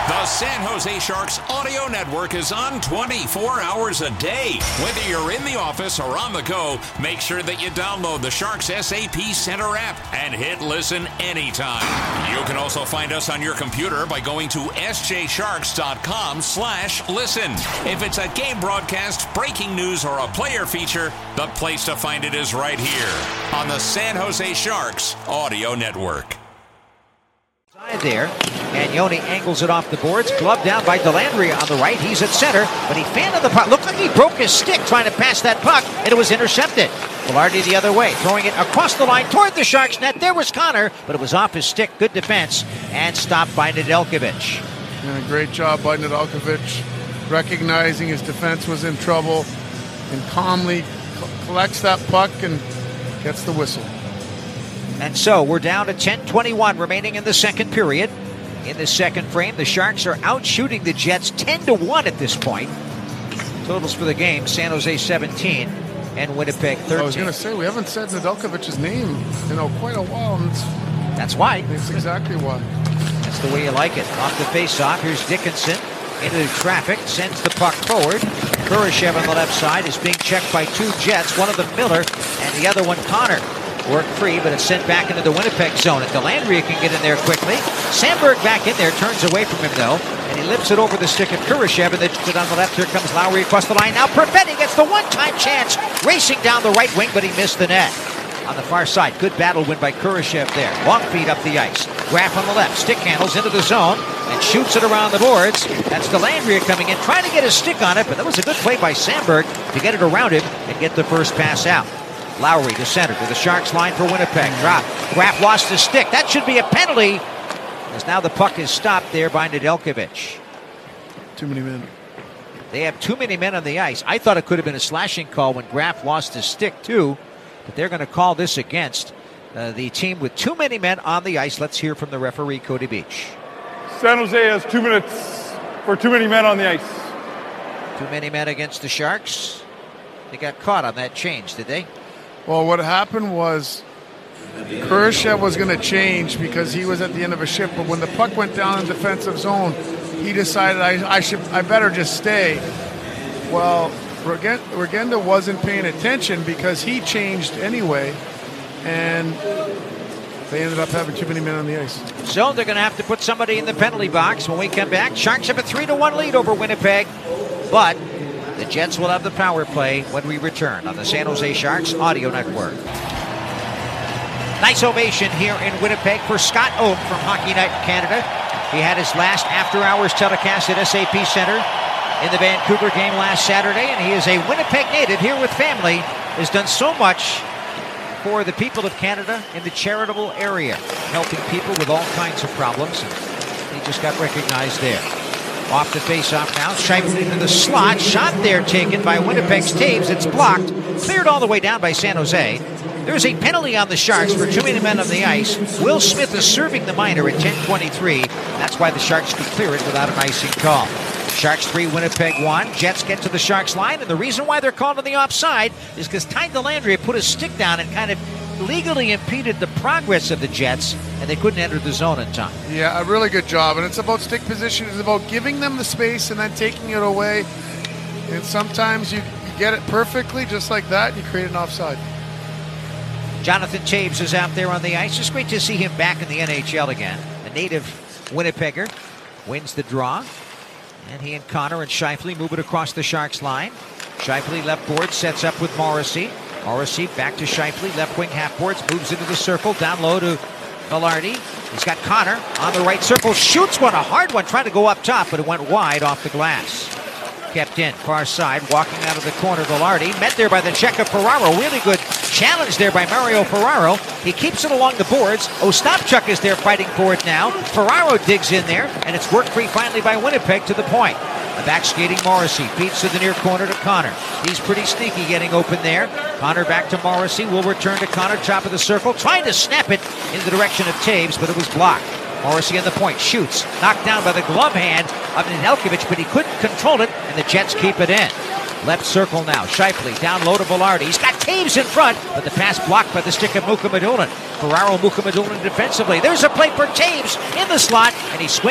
The San Jose Sharks audio network is on 24 hours a day. Whether you're in the office or on the go, make sure that you download the Sharks SAP Center app and hit listen anytime. You can also find us on your computer by going to sjsharks.com/listen. If it's a game broadcast, breaking news, or a player feature, the place to find it is right here on the San Jose Sharks audio network. There, and Yoni angles it off the boards. Glove down by Dellandrea on the right. He's at center, but he fanned on the puck. Looked like he broke his stick trying to pass that puck, and it was intercepted. Velarde the other way, throwing it across the line toward the Sharks net. There was Connor, but it was off his stick. Good defense, and stopped by Nedeljkovic. And a great job by Nedeljkovic, recognizing his defense was in trouble, and calmly collects that puck and gets the whistle. And so we're down to 10:21 remaining in the second period. In the second frame, the Sharks are out shooting the Jets 10-1 at this point. Totals for the game, San Jose 17 and Winnipeg 13. I was going to say, we haven't said Nedeljkovic's name in quite a while. And that's why. That's exactly why. That's the way you like it. Off the face-off, here's Dickinson into traffic, sends the puck forward. Kurashev on the left side is being checked by two Jets, one of them Miller, and the other one Connor. Work free, but it's sent back into the Winnipeg zone. And Dellandrea can get in there quickly. Sandberg back in there, turns away from him though, and he lifts it over the stick of Kurashev, and then on the left, here comes Lowry across the line. Now Perfetti gets the one-time chance, racing down the right wing, but he missed the net. On the far side, good battle win by Kurashev there. Long feed up the ice. Graf on the left, stick handles into the zone, and shoots it around the boards. That's Dellandrea coming in, trying to get his stick on it, but that was a good play by Sandberg to get it around him and get the first pass out. Lowry to center to the Sharks line for Winnipeg. Drop. Graf lost his stick. That should be a penalty, as now the puck is stopped there by Nedeljkovic. Too many men. They have too many men on the ice. I thought it could have been a slashing call when Graf lost his stick too, but they're going to call this against the team with too many men on the ice. Let's hear from the referee, Cody Beach. San Jose has 2 minutes for too many men on the ice. Too many men against the Sharks. They got caught on that change, did they? Well, what happened was Kurashev was going to change because he was at the end of a shift, but when the puck went down in the defensive zone, he decided I better just stay. Well, Regenda wasn't paying attention because he changed anyway, and they ended up having too many men on the ice. So they're going to have to put somebody in the penalty box when we come back. Sharks have a 3-1 lead over Winnipeg, but the Jets will have the power play when we return on the San Jose Sharks audio network. Nice ovation here in Winnipeg for Scott Oake from Hockey Night in Canada. He had his last after-hours telecast at SAP Center in the Vancouver game last Saturday, and he is a Winnipeg native here with family. Has done so much for the people of Canada in the charitable area, helping people with all kinds of problems. He just got recognized there. Off the face-off now, Scheifele into the slot. Shot there taken by Winnipeg's Taves. It's blocked. Cleared all the way down by San Jose. There's a penalty on the Sharks for too many men on the ice. Will Smith is serving the minor at 10:23. That's why the Sharks could clear it without an icing call. Sharks 3, Winnipeg 1. Jets get to the Sharks line, and the reason why they're called on the offside is because Ty Dellandrea put his stick down and kind of legally impeded the progress of the Jets, and they couldn't enter the zone in time. Yeah, a really good job, and it's about stick position. It's about giving them the space and then taking it away, and sometimes you get it perfectly, just like that, you create an offside. Jonathan Taves is out there on the ice. It's great to see him back in the NHL again. A native Winnipegger wins the draw. And he and Connor and Scheifele move it across the Sharks line. Scheifele left board, sets up with Morrissey. Morrissey back to Scheifele, left wing half boards, moves into the circle, down low to Velarde. He's got Connor on the right circle, shoots one, a hard one, trying to go up top, but it went wide off the glass. Kept in, far side, walking out of the corner, Velarde. Met there by the check of Ferraro. Really good challenge there by Mario Ferraro. He keeps it along the boards. Ostapchuk is there fighting for it now. Ferraro digs in there, and it's work free finally by Winnipeg to the point. The back skating Morrissey feeds to the near corner to Connor. He's pretty sneaky getting open there. Connor back to Morrissey. Will return to Connor, top of the circle. Trying to snap it in the direction of Taves, but it was blocked. Morrissey on the point, shoots, knocked down by the glove hand of Nedeljkovic, but he couldn't control it, and the Jets keep it in. Left circle now, Scheifele down low to Velarde. He's got Taves in front, but the pass blocked by the stick of Mukhamadullin. Ferraro Mukhamadullin defensively. There's a play for Taves in the slot, and he swings.